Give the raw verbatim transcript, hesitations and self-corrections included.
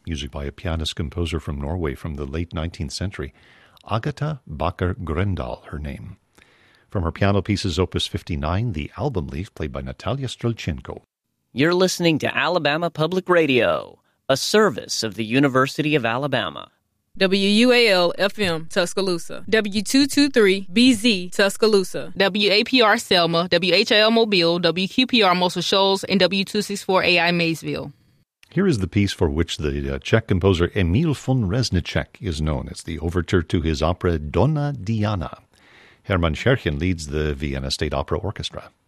music by a pianist-composer from Norway from the late nineteenth century. Agatha Bakker Grøndahl, her name. From her piano pieces, Opus fifty-nine, The Album Leaf, played by Natalia Strelchenko. You're listening to Alabama Public Radio, a service of the University of Alabama. W U A L F M Tuscaloosa, W two twenty-three B Z Tuscaloosa, W A P R Selma, W H I L Mobile, W Q P R Muscle Shoals, and W two sixty-four A I Maysville. Here is the piece for which the uh, Czech composer Emil von Reznicek is known. It's the overture to his opera Donna Diana. Hermann Scherchen leads the Vienna State Opera Orchestra.